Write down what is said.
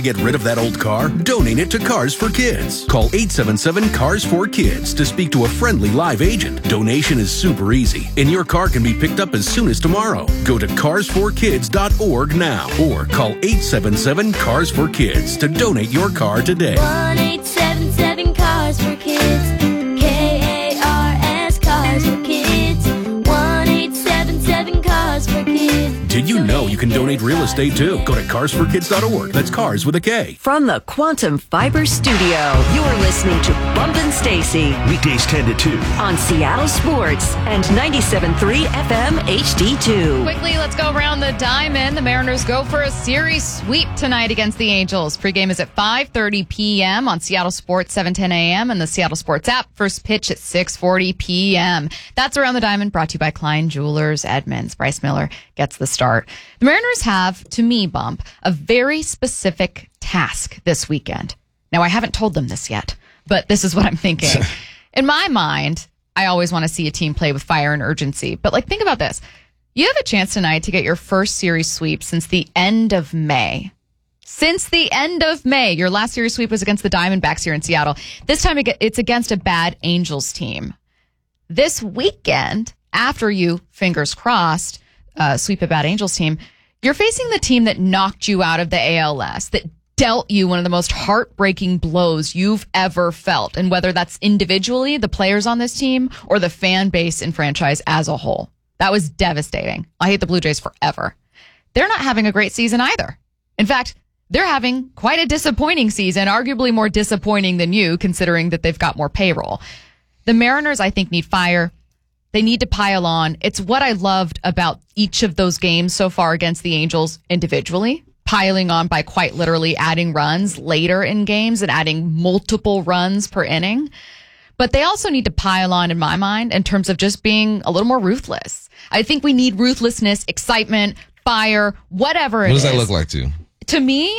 to get rid of that old car? Donate it to Cars for Kids. Call 877-CARS4KIDS to speak to a friendly live agent. Donation is super easy, and your car can be picked up as soon as tomorrow. Go to carsforkids.org now or call 877-CARS4KIDS to donate your car today. 1-877-CARS4KIDS. KARS Cars for Kids. 1-877-CARS4KIDS. Did you know you can donate real estate too? Go to carsforkids.org. That's cars with a K. From the Quantum Fiber Studio, you're listening to Bump and Stacy Weekdays 10 to 2 on Seattle Sports and 97.3 FM HD2. Quickly, let's go around the diamond. The Mariners go for a series sweep tonight against the Angels. Pregame is at 5:30 p.m. on Seattle Sports, 7:10 a.m. and the Seattle Sports app. First pitch at 6:40 p.m. That's Around the Diamond, brought to you by Klein Jewelers Edmonds. Bryce Miller gets the start. The Mariners have, to me, Bump, a very specific task this weekend. Now, I haven't told them this yet, but this is what I'm thinking. In my mind, I always want to see a team play with fire and urgency. But, think about this. You have a chance tonight to get your first series sweep since the end of May. Since the end of May. Your last series sweep was against the Diamondbacks here in Seattle. This time it's against a bad Angels team. This weekend, after you, fingers crossed, sweep a bad Angels team, you're facing the team that knocked you out of the ALS, that dealt you one of the most heartbreaking blows you've ever felt. And whether that's individually, the players on this team, or the fan base and franchise as a whole. That was devastating. I hate the Blue Jays forever. They're not having a great season either. In fact, they're having quite a disappointing season, arguably more disappointing than you, considering that they've got more payroll. The Mariners, I think, need fire. They need to pile on. It's what I loved about each of those games so far against the Angels individually, piling on by quite literally adding runs later in games and adding multiple runs per inning. But they also need to pile on, in my mind, in terms of just being a little more ruthless. I think we need ruthlessness, excitement, fire, whatever it is. What does that look like to you? To me,